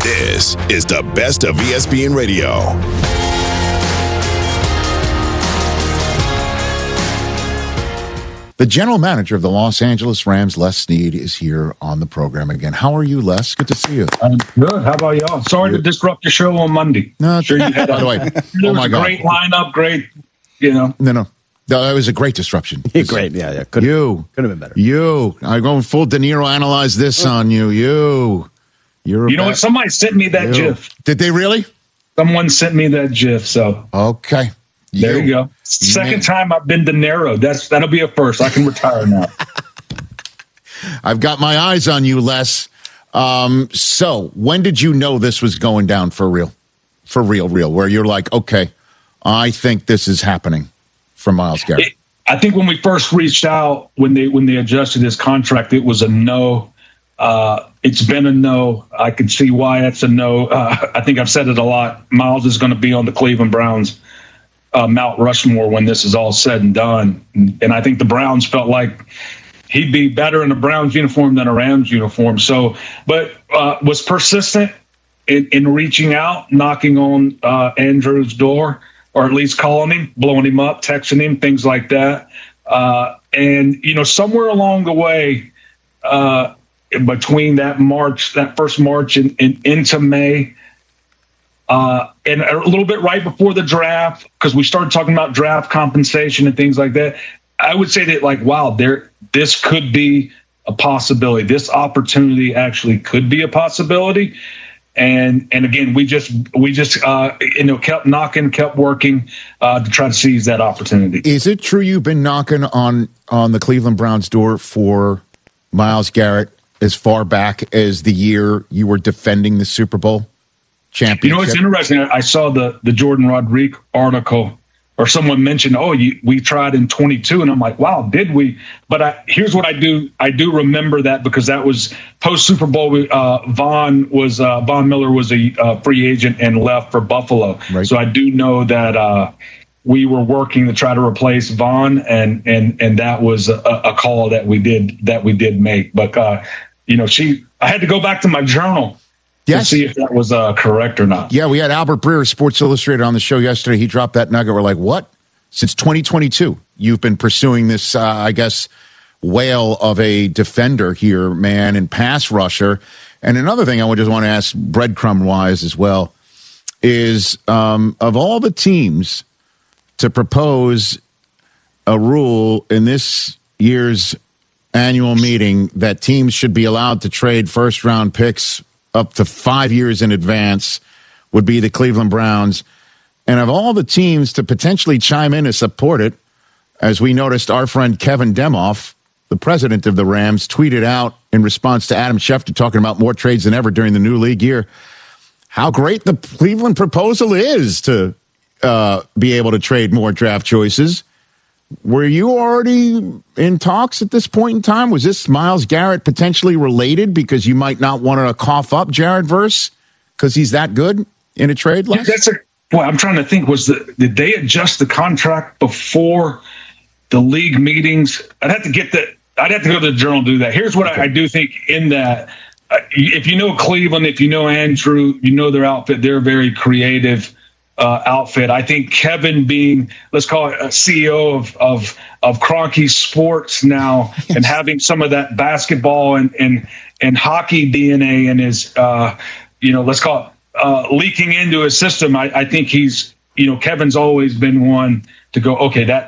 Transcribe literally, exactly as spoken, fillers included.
This is the best of E S P N Radio. The general manager of the Los Angeles Rams, Les Snead, is here on the program again. How are you, Les? Good to see you. I'm good. How about y'all? Sorry to disrupt your show on Monday. No, sure you had by the way, there oh was my a God. great lineup, great, you know. No, no. That was a great disruption. Great, yeah, yeah. Could you could have been better. You, I'm going full De Niro. Analyze this on you. You, you're. You know what? Somebody sent me that you. GIF. Did they really? Someone sent me that GIF. So okay, there you go. Second Man. time I've been De Niro. That's that'll be a first. I can retire now. I've got my eyes on you, Les. Um, so when did you know this was going down for real? For real, real, where you're like, okay, I think this is happening for Myles Garrett. It, I think when we first reached out, when they when they adjusted his contract, it was a no. Uh, it's been a no. I can see why it's a no. Uh, I think I've said it a lot. Myles is going to be on the Cleveland Browns uh, Mount Rushmore when this is all said and done. And, and I think the Browns felt like he'd be better in a Browns uniform than a Rams uniform. So, but uh, was persistent in, in reaching out, knocking on uh, Andrew's door, or at least calling him, blowing him up, texting him, things like that. Uh, and, you know, somewhere along the way, uh, between that March, that first March and, and into May, uh, and a little bit right before the draft, because we started talking about draft compensation and things like that, I would say that, like, wow, there, this could be a possibility. This opportunity actually could be a possibility. And and again, we just we just uh, you know kept knocking, kept working uh, to try to seize that opportunity. Is it true you've been knocking on on the Cleveland Browns door for Myles Garrett as far back as the year you were defending the Super Bowl championship? You know, it's interesting. I saw the the Jordan Rodriguez article, or someone mentioned, oh, you, we tried in twenty-two, and I'm like, wow, did we? But I, here's what I do. I do remember that because that was post Super Bowl. Uh, Von was uh, Von Miller was a uh, free agent and left for Buffalo. Right. So I do know that uh, we were working to try to replace Von, and and and that was a, a call that we did that we did make. But uh, you know, she I had to go back to my journal. Yes. To see if that was uh, correct or not. Yeah, we had Albert Breer, Sports Illustrated, on the show yesterday. He dropped that nugget. We're like, what? Since twenty twenty-two, you've been pursuing this, uh, I guess, whale of a defender here, man, and pass rusher. And another thing I would just want to ask, breadcrumb-wise as well, is um, of all the teams to propose a rule in this year's annual meeting that teams should be allowed to trade first-round picks up to five years in advance, would be the Cleveland Browns. And of all the teams to potentially chime in to support it, as we noticed, our friend Kevin Demoff, the president of the Rams, tweeted out in response to Adam Schefter talking about more trades than ever during the new league year, how great the Cleveland proposal is to uh, be able to trade more draft choices. Were you already in talks at this point in time? Was this Myles Garrett potentially related because you might not want to cough up Jared Verse because he's that good in a trade? Yeah, that's a boy. I'm trying to think. Was the did they adjust the contract before the league meetings? I'd have to get that. I'd have to go to the Journal and do that. Here's what okay. I, I do think in that. Uh, if you know Cleveland, if you know Andrew, you know their outfit. They're very creative. Uh, outfit. I think Kevin being, let's call it a C E O of of, of Kroenke Sports now, yes. and having some of that basketball and and, and hockey D N A in his, uh, you know, let's call it uh, leaking into his system. I, I think he's, you know, Kevin's always been one to go, okay, that